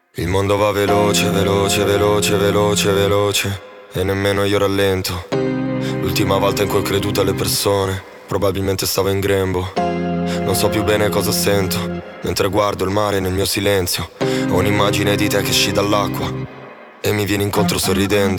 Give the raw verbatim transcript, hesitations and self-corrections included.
Il mondo va veloce, veloce, veloce, veloce, veloce, e nemmeno io rallento. L'ultima volta in cui ho creduto alle persone, probabilmente stavo in grembo. Non so più bene cosa sento, mentre guardo il mare nel mio silenzio. Ho un'immagine di te che esci dall'acqua e mi vieni incontro sorridendo.